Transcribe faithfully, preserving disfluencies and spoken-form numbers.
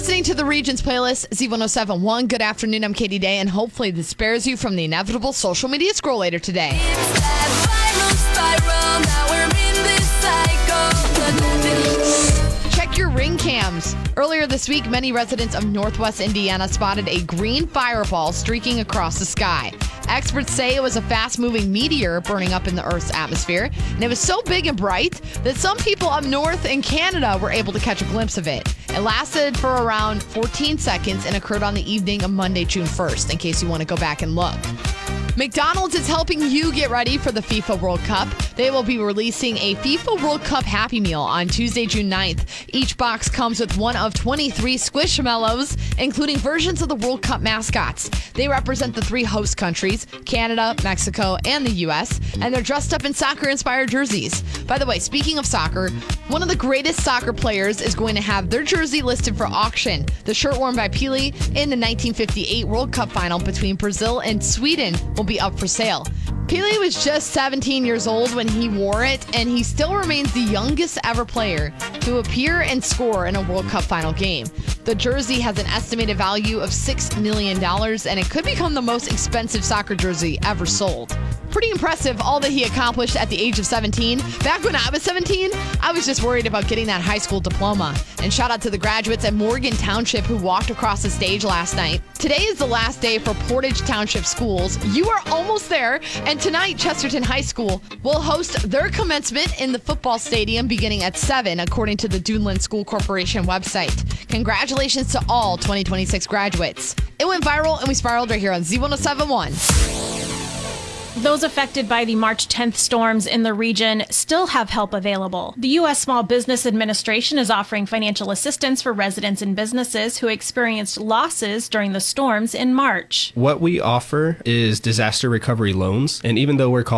listening to the Regions playlist, Z one oh seven point one. Good afternoon, I'm Katie Day, and hopefully this spares you from the inevitable social media scroll later today. It's that viral spiral, now we're in this cycle. Check your ring cams. Earlier this week, many residents of Northwest Indiana spotted a green fireball streaking across the sky. Experts say it was a fast-moving meteor burning up in the Earth's atmosphere, and it was so big and bright that some people up north in Canada were able to catch a glimpse of it. It lasted for around fourteen seconds and occurred on the evening of Monday, June first, in case you want to go back and look. McDonald's is helping you get ready for the FIFA World Cup. They will be releasing a FIFA World Cup Happy Meal on Tuesday, June ninth. Each box comes with one of twenty-three Squishmallows, including versions of the World Cup mascots. They represent the three host countries, Canada, Mexico, and the U S, and they're dressed up in soccer-inspired jerseys. By the way, speaking of soccer, one of the greatest soccer players is going to have their jersey listed for auction. The shirt worn by Pelé in the nineteen fifty-eight World Cup final between Brazil and Sweden will be up for sale. Pelé was just seventeen years old when he wore it, and he still remains the youngest ever player to appear and score in a World Cup final game. The jersey has an estimated value of six million dollars, and it could become the most expensive soccer jersey ever sold. Pretty impressive, all that he accomplished at the age of seventeen. Back when I was seventeen, I was just worried about getting that high school diploma. And shout out to the graduates at Morgan Township who walked across the stage last night. Today is the last day for Portage Township schools. You are almost there, and tonight Chesterton High School will host their commencement in the football stadium beginning at seven, according to the Duneland School Corporation website. Congratulations to all twenty twenty-six graduates. It went viral, and we spiraled right here on Z one oh seven point one. Those affected by the March tenth storms in the region still have help available. The U S Small Business Administration is offering financial assistance for residents and businesses who experienced losses during the storms in March. What we offer is disaster recovery loans, and even though we're called